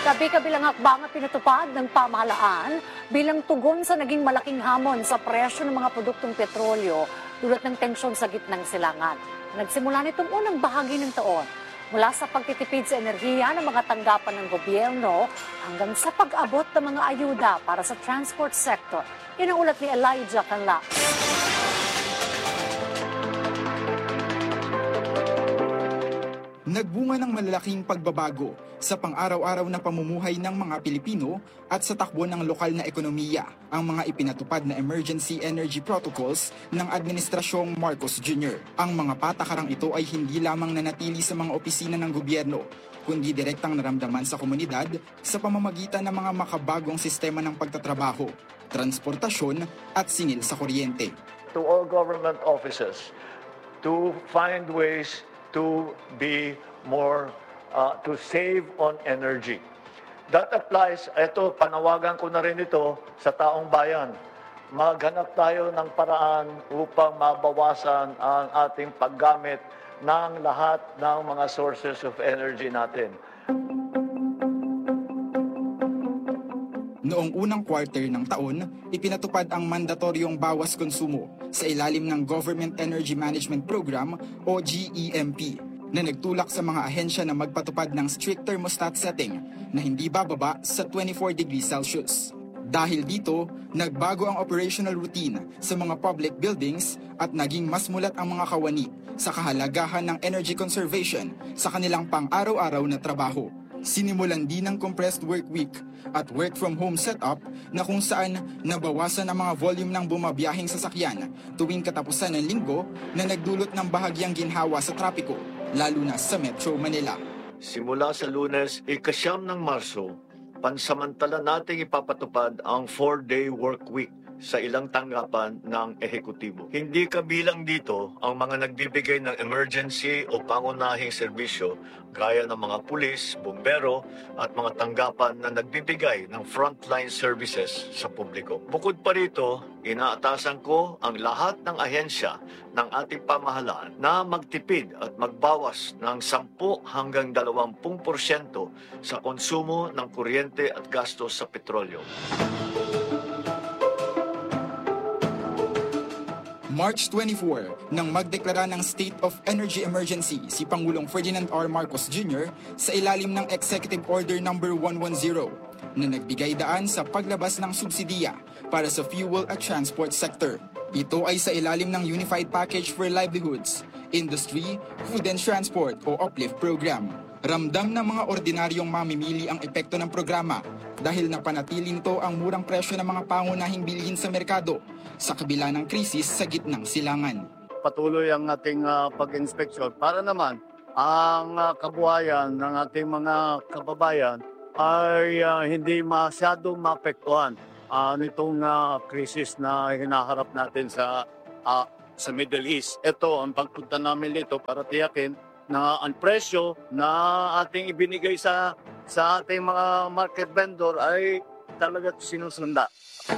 Kabi-kabilang hakbang ang pinatupad ng pamahalaan bilang tugon sa naging malaking hamon sa presyo ng mga produktong petrolyo dulot ng tensyon sa gitnang silangan. Nagsimula nitong unang bahagi ng taon mula sa pagtitipid sa enerhiya ng mga tanggapan ng gobyerno hanggang sa pag-abot ng mga ayuda para sa transport sector. Yan ang ulat ni Elijah Canla. Nagbunga ng malalaking pagbabago sa pang-araw-araw na pamumuhay ng mga Pilipino at sa takbo ng lokal na ekonomiya ang mga ipinatupad na emergency energy protocols ng Administrasyong Marcos Jr. Ang mga patakarang ito ay hindi lamang nanatili sa mga opisina ng gobyerno, kundi direktang naramdaman sa komunidad sa pamamagitan ng mga makabagong sistema ng pagtatrabaho, transportasyon at singil sa kuryente. To all government offices to find ways to be more, to save on energy. That applies, ito, panawagan ko na rin ito sa taong bayan. Maghanap tayo ng paraan upang mabawasan ang ating paggamit ng lahat ng mga sources of energy natin. Noong unang quarter ng taon, ipinatupad ang mandatoryong bawas konsumo sa ilalim ng Government Energy Management Program o GEMP na nagtulak sa mga ahensya na magpatupad ng strict thermostat setting na hindi bababa sa 24 degrees Celsius. Dahil dito, nagbago ang operational routine sa mga public buildings at naging mas mulat ang mga kawani sa kahalagahan ng energy conservation sa kanilang pang-araw-araw na trabaho. Sinimulan din ng compressed work week at work from home setup na kung saan nabawasan ang mga volume ng bumabiyaheng sasakyan tuwing katapusan ng linggo na nagdulot ng bahagyang ginhawa sa trapiko, lalo na sa Metro Manila. Simula sa Lunes, 9 ng Marso, pansamantala nating ipapatupad ang 4-day work week sa ilang tanggapan ng ehekutibo. Hindi kabilang dito ang mga nagbibigay ng emergency o pangunahing serbisyo gaya ng mga pulis, bumbero at mga tanggapan na nagbibigay ng frontline services sa publiko. Bukod pa rito, inaatasan ko ang lahat ng ahensya ng ating pamahalaan na magtipid at magbawas ng 10 hanggang 20% sa konsumo ng kuryente at gastos sa petrolyo. March 24, nang magdeklara ng State of Energy Emergency si Pangulong Ferdinand R. Marcos Jr. sa ilalim ng Executive Order No. 110 na nagbigay daan sa paglabas ng subsidiya para sa fuel at transport sector. Ito ay sa ilalim ng Unified Package for Livelihoods, Industry, Food and Transport o UPLIFT program. Ramdam ng mga ordinaryong mamimili ang epekto ng programa dahil napanatili nito ang murang presyo ng mga pangunahing bilhin sa merkado sa kabila ng krisis sa gitnang silangan. Patuloy ang ating pag-inspeksyon para naman ang kabuhayan ng ating mga kababayan ay hindi masyadong maapektuhan nitong krisis na hinaharap natin sa Middle East. Ito ang pagpunta namin dito para tiyakin na ang presyo na ating ibinigay sa ating mga market vendor ay talaga sinusunda.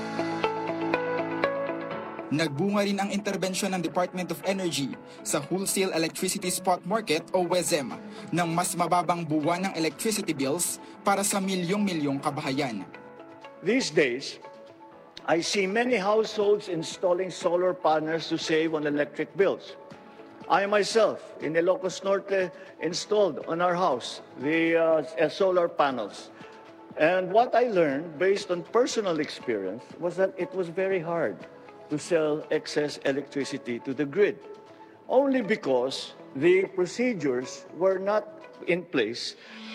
Nagbunga rin ang interbensyon ng Department of Energy sa Wholesale Electricity Spot Market o WEZM ng mas mababang buwan ng electricity bills para sa milyong-milyong kabahayan. These days, I see many households installing solar panels to save on electric bills. I myself, in Ilocos Norte, installed on our house the solar panels. And what I learned, based on personal experience, was that it was very hard to sell excess electricity to the grid, only because the procedures were not in place.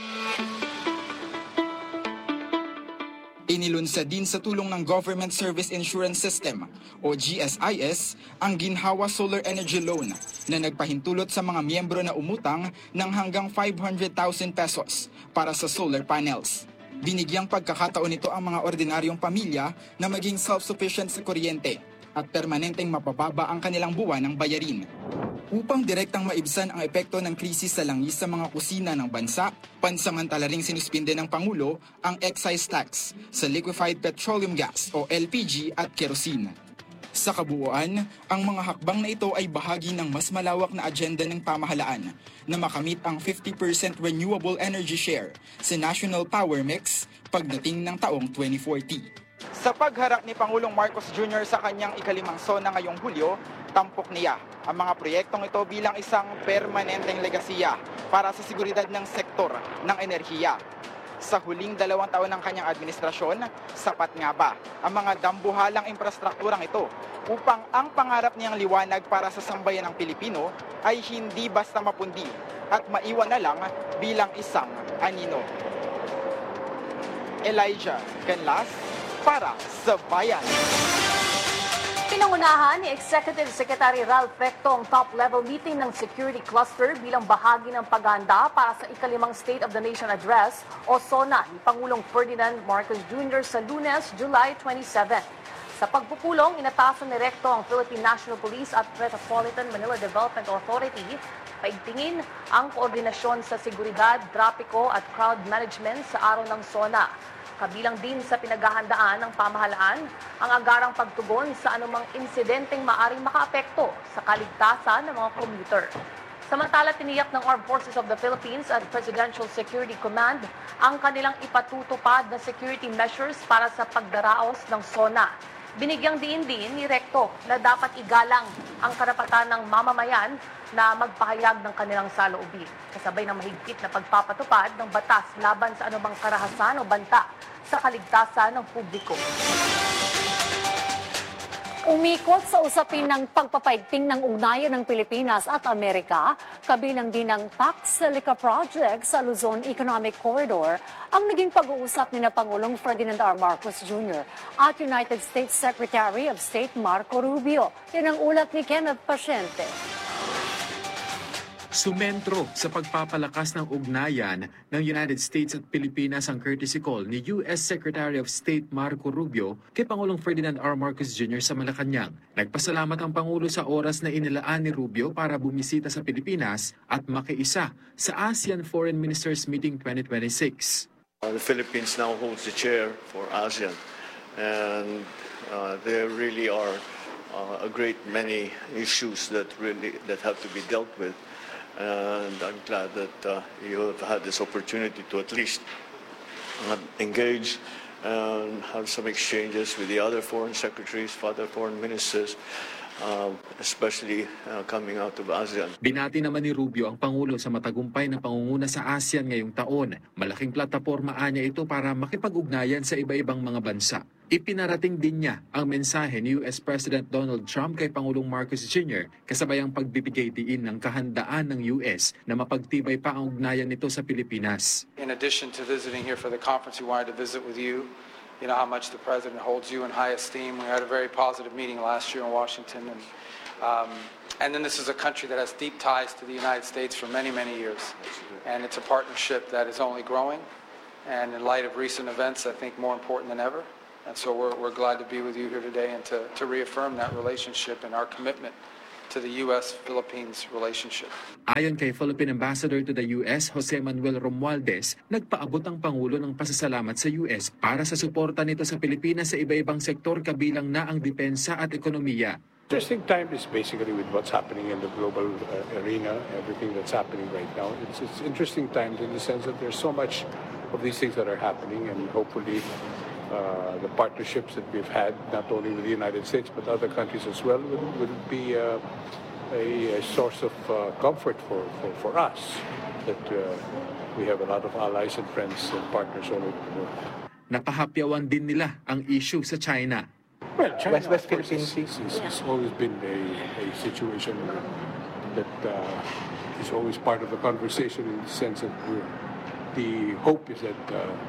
Inilunsad din sa tulong ng Government Service Insurance System o GSIS ang Ginhawa Solar Energy Loan na nagpahintulot sa mga miyembro na umutang ng hanggang 500,000 pesos para sa solar panels. Binigyang pagkakataon nito ang mga ordinaryong pamilya na maging self-sufficient sa kuryente at permanenteng mapababa ang kanilang buwan ng bayarin. Upang direktang maibsan ang epekto ng krisis sa langis sa mga kusina ng bansa, pansamantala ring sinuspinde ng Pangulo ang excise tax sa liquefied petroleum gas o LPG at kerosene. Sa kabuuan, ang mga hakbang na ito ay bahagi ng mas malawak na agenda ng pamahalaan na makamit ang 50% renewable energy share sa national power mix pagdating ng taong 2040. Sa pagharap ni Pangulong Marcos Jr. sa kanyang ikalimang SONA ngayong Hulyo, tampok niya ang mga proyektong ito bilang isang permanenteng legasiya para sa seguridad ng sektor ng enerhiya. Sa huling 2 taon ng kanyang administrasyon, sapat nga ba ang mga dambuhalang infrastrukturang ito upang ang pangarap niyang liwanag para sa sambayan ng Pilipino ay hindi basta mapundi at maiwan na lang bilang isang anino? Elijah Canlas para sa Bayan. Pinangunahan ni Executive Secretary Ralph Recto ang top-level meeting ng Security Cluster bilang bahagi ng paghahanda para sa ikalimang State of the Nation Address o SONA ni Pangulong Ferdinand Marcos Jr. sa Lunes, July 27. Sa pagpupulong, inatasan ni Recto ang Philippine National Police at Metropolitan Manila Development Authority paigtingin ang koordinasyon sa seguridad, trapiko at crowd management sa araw ng SONA. Kabilang din sa pinaghahandaan ng pamahalaan ang agarang pagtugon sa anumang insidenteng maaring makaapekto sa kaligtasan ng mga commuter. Samantala, tiniyak ng Armed Forces of the Philippines at Presidential Security Command ang kanilang ipatutupad na security measures para sa pagdaraos ng SONA. Binigyang diin ni Recto na dapat igalang ang karapatan ng mamamayan na magpahayag ng kanilang saloobin, kasabay ng mahigpit na pagpapatupad ng batas laban sa anumang karahasan o banta sa kaligtasan ng publiko. Umikot sa usapin ng pagpapaigting ng ugnayan ng Pilipinas at Amerika, kabilang din ng Pax Silica Project sa Luzon Economic Corridor, ang naging pag-uusap ni Pangulong Ferdinand R. Marcos Jr. at United States Secretary of State Marco Rubio. Yan ang ulat ni Kenneth Paciente. Sumentro sa pagpapalakas ng ugnayan ng United States at Pilipinas ang courtesy call ni U.S. Secretary of State Marco Rubio kay Pangulong Ferdinand R. Marcos Jr. sa Malacanang. Nagpasalamat ang Pangulo sa oras na inilaan ni Rubio para bumisita sa Pilipinas at makiisa sa ASEAN Foreign Ministers Meeting 2026. The Philippines now holds the chair for ASEAN, and there really are a great many issues that have to be dealt with. And I'm glad that you have had this opportunity to at least engage and have some exchanges with the other foreign secretaries, other foreign ministers, especially coming out of ASEAN. Binati naman ni Rubio ang Pangulo sa matagumpay na pangunguna sa ASEAN ngayong taon. Malaking plataporma niya ito para makipag-ugnayan sa iba-ibang mga bansa. Ipinarating din niya ang mensahe ni US President Donald Trump kay Pangulong Marcos Jr. kasabay ang pagbibigay diin ng kahandaan ng US na mapagtibay pa ang ugnayan nito sa Pilipinas. In addition to visiting here for the conference, we wanted to visit with you. You know how much the President holds you in high esteem. We had a very positive meeting last year in Washington. And then this is a country that has deep ties to the United States for many, many years. And it's a partnership that is only growing. And in light of recent events, I think more important than ever. And so we're glad to be with you here today and to reaffirm that relationship and our commitment to the U.S.-Philippines relationship. Ayon kay Philippine Ambassador to the U.S., Jose Manuel Romualdez, nagpaabot ang Pangulo ng pasasalamat sa U.S. para sa suporta nito sa Pilipinas sa iba-ibang sektor kabilang na ang depensa at ekonomiya. Interesting time is basically with what's happening in the global arena, everything that's happening right now. It's interesting times in the sense that there's so much of these things that are happening, and hopefully the partnerships that we've had, not only with the United States but other countries as well, will be a source of comfort for us, that we have a lot of allies and friends and partners all over the world. Napahapyawan din nila ang issue sa China. Well, China, West Philippines has always been a situation that is always part of the conversation, in the sense that the hope is that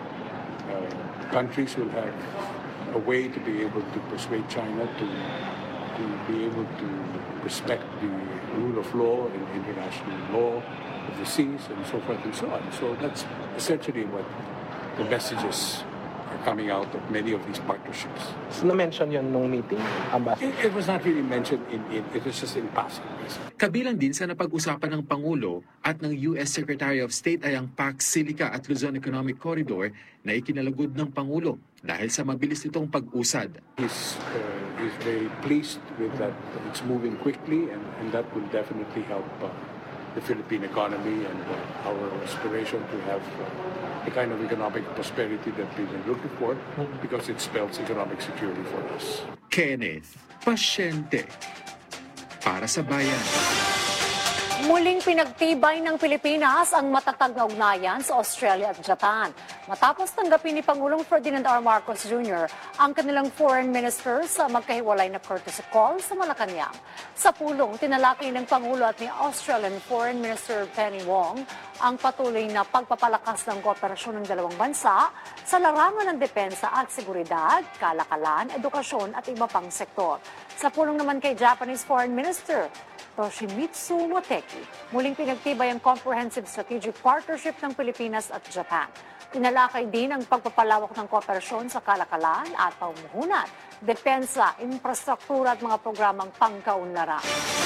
countries will have a way to be able to persuade China to be able to respect the rule of law and international law of the seas and so forth and so on. So that's essentially what the messages coming out of many of these partnerships. So na-mention yun nung meeting, Ambassador? It was not really mentioned it was just in passing. Kabilang din sa napag-usapan ng Pangulo at ng U.S. Secretary of State ay ang Pax Silica at Luzon Economic Corridor na ikinalugod ng Pangulo dahil sa mabilis nitong pag-usad. He's very pleased with that. It's moving quickly and that will definitely help the Philippine economy and our aspiration to have the kind of economic prosperity that we've been looking for because it spells economic security for us. Kenneth Pasyente para sa Bayan. Muling pinagtibay ng Pilipinas ang matatag na ugnayan sa Australia at Japan. Matapos tanggapin ni Pangulong Ferdinand R. Marcos Jr. ang kanilang foreign minister sa magkahiwalay na courtesy call sa Malacanang. Sa pulong, tinalakay ng Pangulo at ni Australian Foreign Minister Penny Wong ang patuloy na pagpapalakas ng kooperasyon ng dalawang bansa sa larangan ng depensa at seguridad, kalakalan, edukasyon at iba pang sektor. Sa pulong naman kay Japanese Foreign Minister Toshimitsu Motegi, muling pinagtibay ang comprehensive strategic partnership ng Pilipinas at Japan. Tinalakay din ang pagpapalawak ng kooperasyon sa kalakalan at pamumuhunan, depensa, infrastruktura at mga programang pangkaunlaran.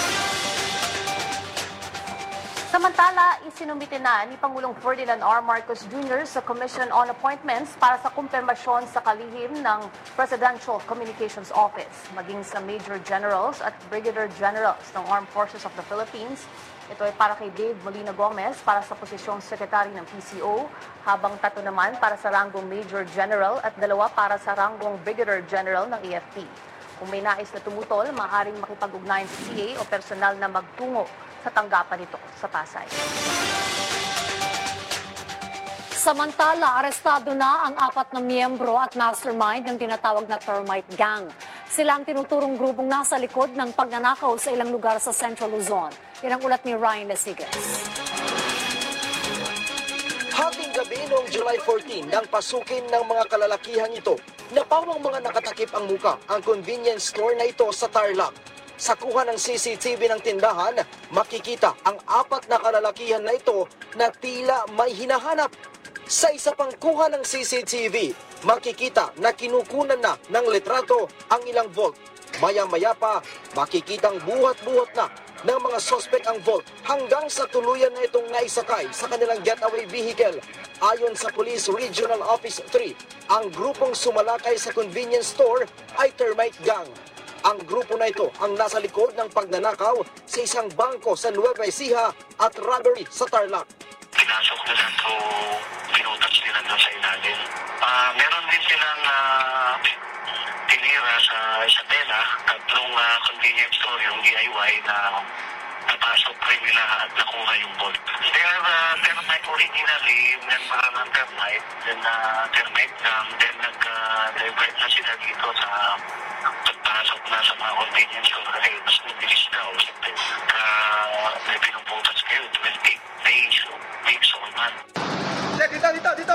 Samantala, isinumite na ni Pangulong Ferdinand R. Marcos Jr. sa Commission on Appointments para sa kumpirmasyon sa kalihim ng Presidential Communications Office, maging sa Major Generals at Brigadier Generals ng Armed Forces of the Philippines. Ito ay para kay Dave Molina Gomez para sa posisyong Secretary ng PCO, habang 3 naman para sa ranggong Major General at 2 para sa ranggong Brigadier General ng AFP. Kung may nais na tumutol, maaaring makipag-ugnayan sa CA o personal na magtungo sa tanggapan nito sa Pasay. Samantala, arestado na ang 4 na miyembro at mastermind ng tinatawag na Termite Gang. Sila ang tinuturong grupong nasa likod ng pagnanakaw sa ilang lugar sa Central Luzon. Yan ang ulat ni Ryan Lesigas. Hating gabi noong July 14 nang pasukin ng mga kalalakihang ito, napawang mga nakatakip ang muka ang convenience store na ito sa Tarlac. Sa kuha ng CCTV ng tindahan, makikita ang 4 na kalalakihan na ito na tila may hinahanap. Sa isa pang kuha ng CCTV, makikita na kinukunan na ng litrato ang ilang vault. Maya-maya pa, makikitang buhat-buhat na ng mga suspect ang vault hanggang sa tuluyan na itong naisakay sa kanilang getaway vehicle. Ayon sa Police Regional Office 3, ang grupong sumalakay sa convenience store ay Termite Gang. Ang grupo na ito ang nasa likod ng pagnanakaw sa isang bangko sa Nueva Ecija at robbery sa Tarlac. Pinasok nila to, pinutas nila doon sa ilalim. Meron din silang tinira sa Isabela, 3 convenience store, yung DIY na napasok rin nila at nakuha yung vault. They are termite originally, member ng termite, then termite gang, then nag-divert na sila dito sa pagpasok na sa mga convenience store kasi mas mabilis daw. May pinuputas kayo, it will take days or weeks or months. Dito!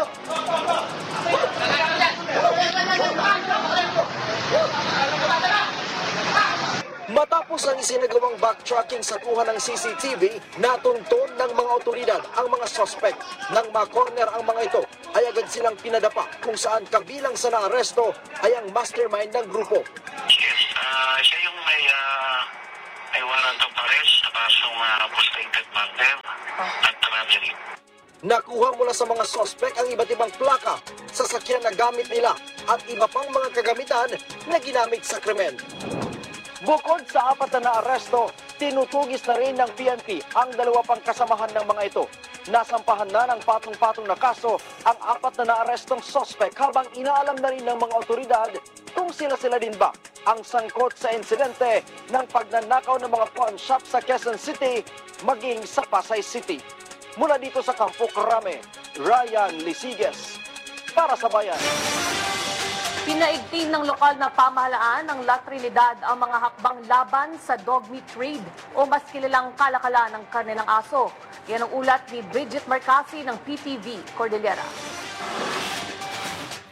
Matapos ang isinagawang backtracking sa kuha ng CCTV, natunton ng mga otoridad ang mga suspect. Nang ma-corner ang mga ito, ay agad silang pinadapa kung saan kabilang sa naaresto ay ang mastermind ng grupo. Yes, siya yung may warrant of arrest sa kasong frustrated murder at robbery. Nakuha mula sa mga suspect ang iba't ibang plaka, sasakyan na gamit nila at iba pang mga kagamitan na ginamit sa krimen. Bukod sa 4 na naaresto, tinutugis na rin ng PNP ang 2 pang kasamahan ng mga ito. Nasampahan na ng patong-patong na kaso ang 4 na naarestong suspect habang inaalam na rin ng mga otoridad kung sila-sila din ba ang sangkot sa insidente ng pagnanakaw ng mga pawn shop sa Quezon City maging sa Pasay City. Mula dito sa Campo Crame, Ryan Lesigas para sa Bayan. Pinaigting ng lokal na pamahalaan ng La Trinidad ang mga hakbang laban sa dog meat trade o mas kilalang kalakalan ng karne ng aso. Yan ang ulat ni Bridget Marcasi ng PTV Cordillera.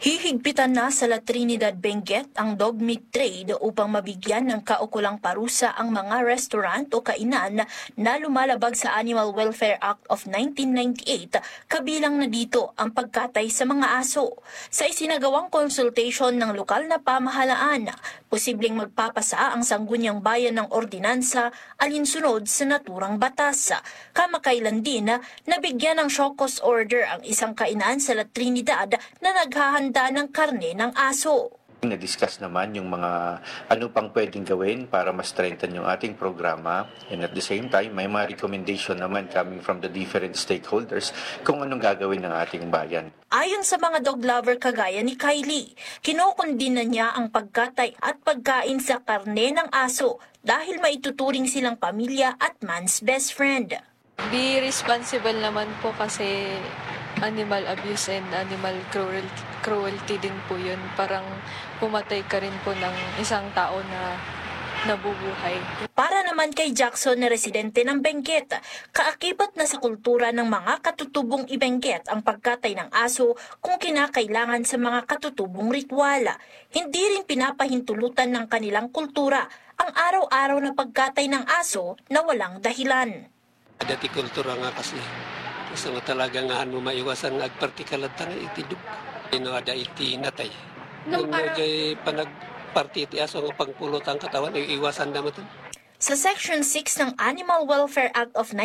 Hihigpitan na sa La Trinidad, Benguet ang dog meat trade upang mabigyan ng kaukulang parusa ang mga restaurant o kainan na lumalabag sa Animal Welfare Act of 1998, kabilang na dito ang pagkatay sa mga aso. Sa isinagawang konsultasyon ng lokal na pamahalaan, posibleng magpapasa ang Sangguniang Bayan ng ordinansa alinsunod sa naturang batas. Kamakailan din nabigyan ng show cause order ang isang kainan sa La Trinidad na naghahanda ng karne ng aso. Na-discuss naman yung mga ano pang pwedeng gawin para mas strengthen yung ating programa, and at the same time may mga recommendation naman coming from the different stakeholders kung anong gagawin ng ating bayan. Ayon sa mga dog lover kagaya ni Kylie, kinukundina niya ang pagkatay at pagkain sa karne ng aso dahil maituturing silang pamilya at man's best friend. Be responsible naman po kasi animal abuse and animal cruelty din po yun. Parang pumatay ka rin po ng isang tao na nabubuhay. Para naman kay Jackson na residente ng Benguet, kaakibat na sa kultura ng mga katutubong i-Benguet ang pagkatay ng aso kung kinakailangan sa mga katutubong ritual. Hindi rin pinapahintulutan ng kanilang kultura ang araw-araw na pagkatay ng aso na walang dahilan. Dati kultura nga kasi. Gusto nga talaga nga mo maiwasan nga agpartikalat nga itiduk. Ino ada iti natay. Nung nagay panagparti iti aso nga pangpulot ang katawan, iwasan naman ito. Sa Section 6 ng Animal Welfare Act of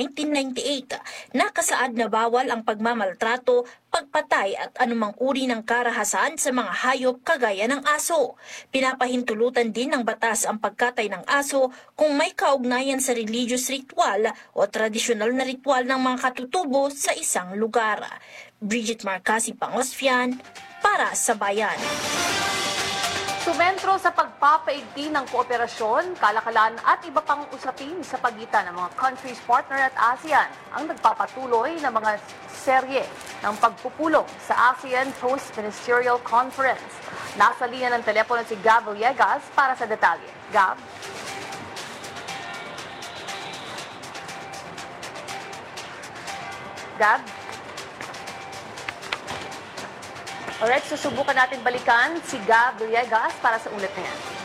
1998, nakasaad na bawal ang pagmamaltrato, pagpatay at anumang uri ng karahasan sa mga hayop kagaya ng aso. Pinapahintulutan din ng batas ang pagkatay ng aso kung may kaugnayan sa religious ritual o tradisyonal na ritual ng mga katutubo sa isang lugar. Bridget Marcasi, Pangosfian, para sa Bayan. Sumentro sa pagpapaigting ng kooperasyon, kalakalan at iba pang usapin sa pagitan ng mga countries partner at ASEAN ang nagpapatuloy ng mga serye ng pagpupulong sa ASEAN Post-Ministerial Conference. Nasa linya ng telepono si Gab Villegas para sa detalye. Gab? Gab? Alright, susubukan natin balikan si Gab Villegas para sa ulit na yan.